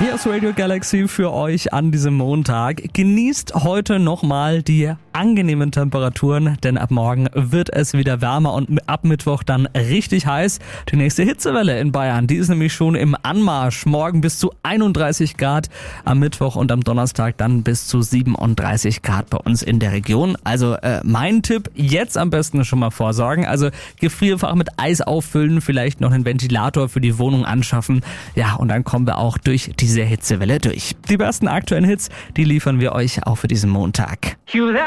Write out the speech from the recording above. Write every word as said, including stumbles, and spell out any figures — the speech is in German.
Hier ist Radio Galaxy für euch an diesem Montag. Genießt heute nochmal die angenehmen Temperaturen, denn ab morgen wird es wieder wärmer und ab Mittwoch dann richtig heiß. Die nächste Hitzewelle in Bayern, die ist nämlich schon im Anmarsch. Morgen bis zu einunddreißig Grad, am Mittwoch und am Donnerstag dann bis zu siebenunddreißig Grad bei uns in der Region. Also äh, mein Tipp, jetzt am besten schon mal vorsorgen. Also Gefrierfach mit Eis auffüllen, vielleicht noch einen Ventilator für die Wohnung anschaffen. Ja, und dann kommen wir auch durch diese Hitzewelle durch. Die besten aktuellen Hits, die liefern wir euch auch für diesen Montag.